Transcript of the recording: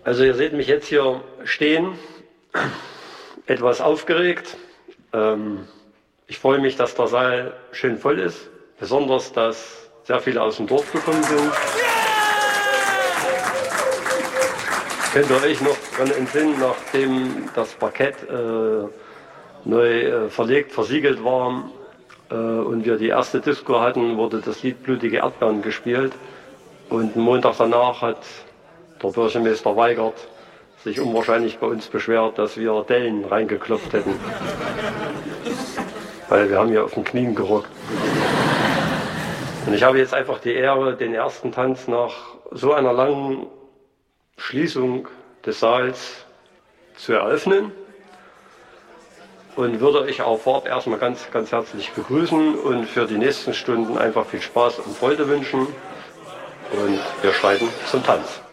Also ihr seht mich jetzt hier stehen, etwas aufgeregt. Ich freue mich, dass der Saal schön voll ist, besonders, dass sehr viele aus dem Dorf gekommen sind. Könnt ihr euch noch daran entsinnen, nachdem das Parkett neu verlegt, versiegelt war und wir die erste Disco hatten, wurde das Lied Blutige Erdbeeren gespielt. Und einen Montag danach hat der Bürgermeister Weigert sich unwahrscheinlich bei uns beschwert, dass wir Dellen reingeklopft hätten. Weil wir haben hier auf den Knien gerockt. Und ich habe jetzt einfach die Ehre, den ersten Tanz nach so einer langen Schließung des Saals zu eröffnen. Und würde euch auch vorab erstmal ganz, ganz herzlich begrüßen und für die nächsten Stunden einfach viel Spaß und Freude wünschen. Und wir schreiten zum Tanz.